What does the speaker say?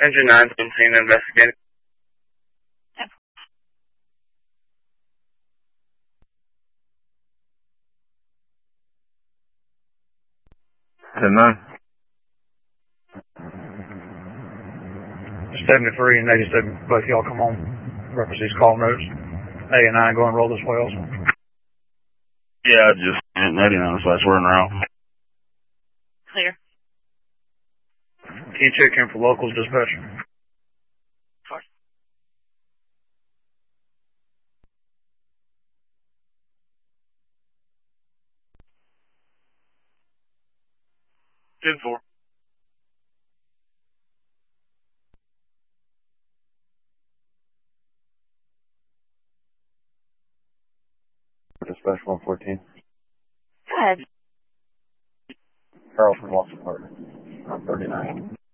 Engine 9 17 investigating. 10-9. 73 and 87, both y'all come on. Reference these call notes. 89, go and roll this Wells. Yeah, just 89/we're en route. Clear. Can you check in for locals, dispatch? Of course. Ten 4. Dispatch 114. Go ahead. Carl from Lost Apartment. 39.